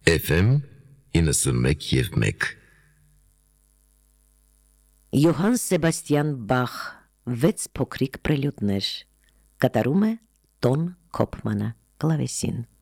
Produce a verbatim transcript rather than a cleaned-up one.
Էֆ Էմ իննսունմեկ և մեկ Յոհան Սեբաստիան Բախ վեց փոքրիկ պրելյուդներ կատարում է Տոն Քոփմանը կլավեսին